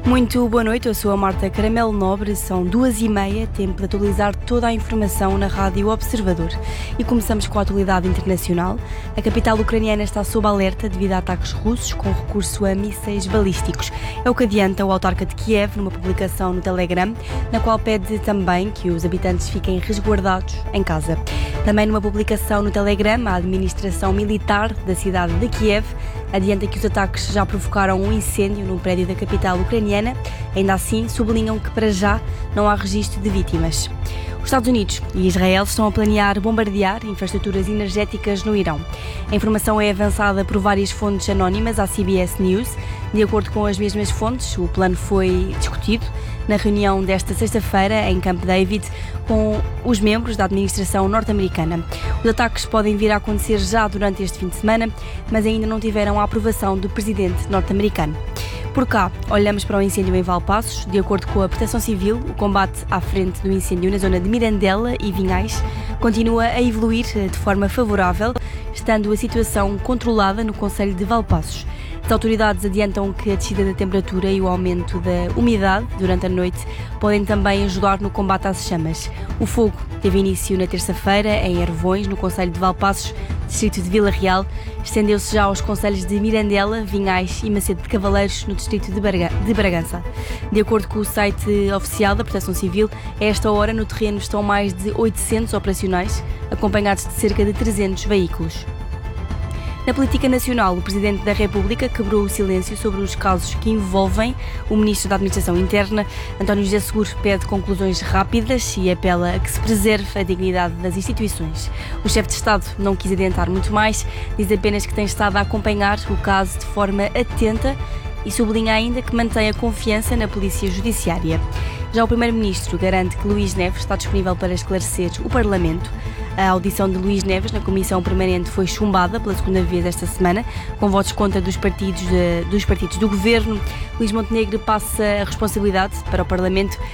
Muito boa noite, eu sou a Marta Caramelo Nobre, são 2h30, tempo de atualizar toda a informação na Rádio Observador. E começamos com a atualidade internacional. A capital ucraniana está sob alerta devido a ataques russos com recurso a mísseis balísticos. É o que adianta o autarca de Kiev numa publicação no Telegram, na qual pede também que os habitantes fiquem resguardados em casa. Também numa publicação no Telegram, a administração militar da cidade de Kiev adianta que os ataques já provocaram um incêndio num prédio da capital ucraniana. Ainda assim, sublinham que para já não há registro de vítimas. Os Estados Unidos e Israel estão a planear bombardear infraestruturas energéticas no Irão. A informação é avançada por várias fontes anónimas à CBS News. De acordo com as mesmas fontes, o plano foi discutido na reunião desta sexta-feira em Camp David com os membros da administração norte-americana. Os ataques podem vir a acontecer já durante este fim de semana, mas ainda não tiveram a aprovação do presidente norte-americano. Por cá, olhamos para o incêndio em Valpaços. De acordo com a Proteção Civil, o combate à frente do incêndio na zona de Mirandela e Vinhais continua a evoluir de forma favorável, estando a situação controlada no concelho de Valpaços. As autoridades adiantam que a descida da temperatura e o aumento da umidade durante a noite podem também ajudar no combate às chamas. O fogo teve início na terça-feira em Ervões, no concelho de Valpaços, distrito de Vila Real. Estendeu-se já aos concelhos de Mirandela, Vinhais e Macedo de Cavaleiros, no distrito de Bragança. De acordo com o site oficial da Proteção Civil, a esta hora no terreno estão mais de 800 operacionais, acompanhados de cerca de 300 veículos. Na política nacional, o Presidente da República quebrou o silêncio sobre os casos que envolvem o Ministro da Administração Interna. António José Seguro pede conclusões rápidas e apela a que se preserve a dignidade das instituições. O chefe de Estado não quis adiantar muito mais, diz apenas que tem estado a acompanhar o caso de forma atenta e sublinha ainda que mantém a confiança na Polícia Judiciária. Já o Primeiro-Ministro garante que Luís Neves está disponível para esclarecer o Parlamento. A audição de Luís Neves na Comissão Permanente foi chumbada pela segunda vez esta semana, com votos contra dos partidos do Governo. Luís Montenegro passa a responsabilidade para o Parlamento